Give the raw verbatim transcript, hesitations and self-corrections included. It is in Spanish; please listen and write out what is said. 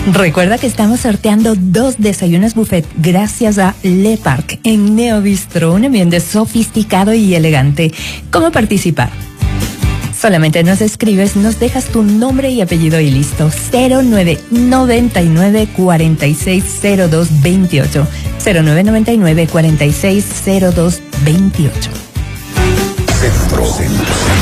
Recuerda que estamos sorteando dos desayunos buffet gracias a Le Parc en Neo Bistro, un ambiente sofisticado y elegante. ¿Cómo participar? Solamente nos escribes, nos dejas tu nombre y apellido y listo. cero nueve noventa y nueve cuarenta y seis cero dos veintiocho. cero nueve noventa y nueve cuarenta y seis cero dos veintiocho. Centro.